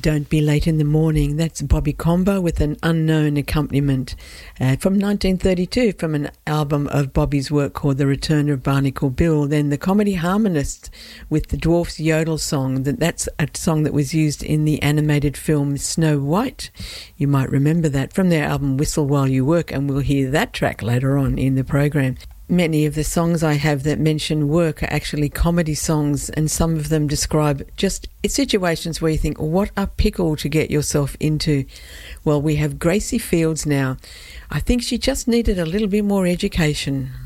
Don't Be Late in the Morning. That's Bobby Combo with an unknown accompaniment from 1932, from an album of Bobby's work called The Return of Barnacle Bill. Then the Comedy Harmonist with the Dwarfs Yodel song. That's a song that was used in the animated film Snow White. You might remember that from their album Whistle While You Work, and we'll hear that track later on in the program. Many of the songs I have that mention work are actually comedy songs, and some of them describe just situations where you think, what a pickle to get yourself into. Well, we have Gracie Fields now. I think she just needed a little bit more education.